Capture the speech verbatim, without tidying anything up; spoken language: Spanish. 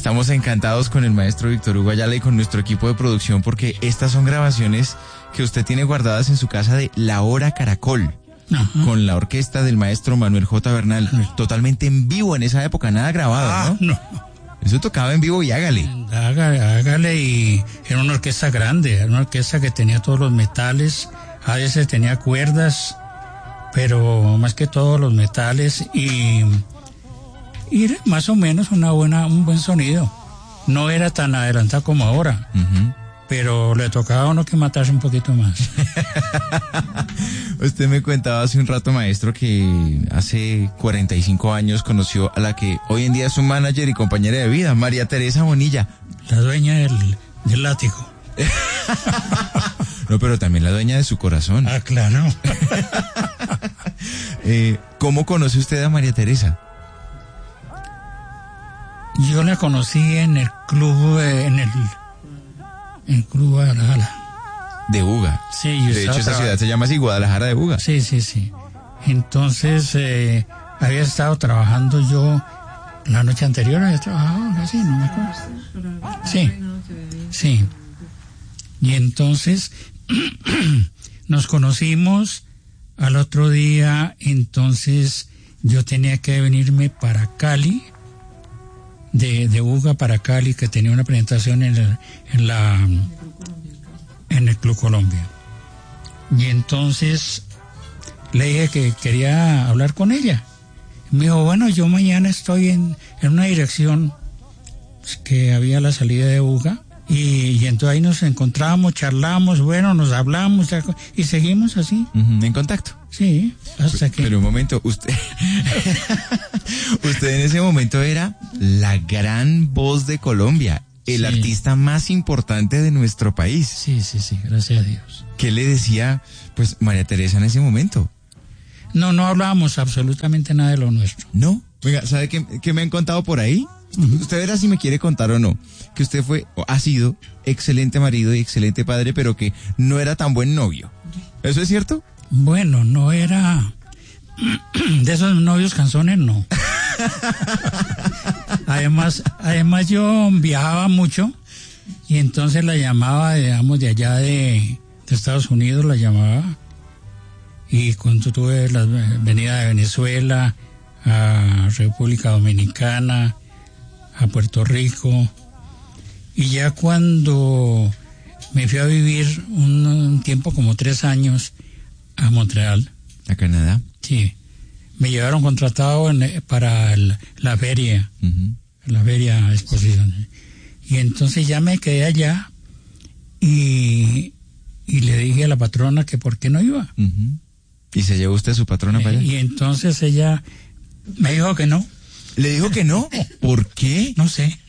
Estamos encantados con el maestro Víctor Hugo Ayala y con nuestro equipo de producción porque estas son grabaciones que usted tiene guardadas en su casa de La Hora Caracol. Ajá. Con la orquesta del maestro Manuel J. Bernal, Ajá. totalmente en vivo en esa época, nada grabado, ah, ¿no? No. Eso tocaba en vivo y hágale. Hágale, hágale y era una orquesta grande, era una orquesta que tenía todos los metales, a veces tenía cuerdas, pero más que todos los metales y, y era más o menos una buena, un buen sonido. No era tan adelantado como ahora. Uh-huh. Pero le tocaba a uno que matarse un poquito más. Usted me contaba hace un rato, maestro, que hace cuarenta y cinco años conoció a la que hoy en día es su manager y compañera de vida, María Teresa Bonilla. La dueña del, del látigo. No, pero también la dueña de su corazón. Ah, claro. eh, ¿Cómo conoce usted a María Teresa? Yo la conocí en el club, eh, en el... en Club Guadalajara. De Buga. Sí, yo de hecho, esa ciudad se llama así, Guadalajara de Buga. Sí, sí, sí. Entonces, eh, había estado trabajando yo la noche anterior, había trabajado así, no me acuerdo. Sí, sí. Y entonces, nos conocimos al otro día, entonces yo tenía que venirme para Cali, de, de Buga para Cali, que tenía una presentación en, el, en la en el Club Colombia. Y entonces le dije que quería hablar con ella. Me dijo, bueno, yo mañana estoy en, en una dirección que había la salida de Buga, y, y entonces ahí nos encontramos, charlamos, bueno, nos hablamos y seguimos así. Uh-huh, en contacto. Sí, hasta que... Pero un momento, usted usted en ese momento era la gran voz de Colombia, el sí. artista más importante de nuestro país. Sí, sí, sí, gracias a Dios. ¿Qué le decía, pues, María Teresa en ese momento? No, no hablábamos absolutamente nada de lo nuestro. ¿No? Oiga, ¿sabe qué, qué me han contado por ahí? Uh-huh. Usted verá si me quiere contar o no, que usted fue, o ha sido, excelente marido y excelente padre, pero que no era tan buen novio. ¿Eso es cierto? Bueno, no era de esos novios canzones, no. Además, además yo viajaba mucho y entonces la llamaba, digamos, de allá de, de Estados Unidos, la llamaba. Y cuando tuve la venida de Venezuela a República Dominicana, a Puerto Rico, y ya cuando me fui a vivir un, un tiempo, como tres años, a Montreal. ¿A Canadá? Sí. Me llevaron contratado en, para el, la feria, uh-huh. la feria exposición. Y entonces ya me quedé allá y, y le dije a la patrona que por qué no iba. Uh-huh. ¿Y se llevó usted a su patrona para allá? Y entonces ella me dijo que no. ¿Le dijo que no? ¿Por qué? No sé.